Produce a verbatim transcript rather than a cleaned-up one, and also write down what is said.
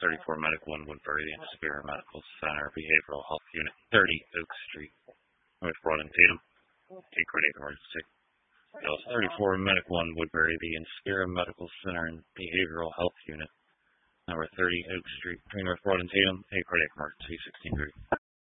thirty-four Medical in Woodbury, the Inspira Medical Center Behavioral Health Unit, thirty Oak Street, North Broad and Tatum. Take cardiac emergency. Dallas thirty-four Medical in Woodbury, the Inspira Medical Center and Behavioral Health Unit, number thirty Oak Street, between North Broad and Tatum. Take cardiac emergency, sixteen thirty.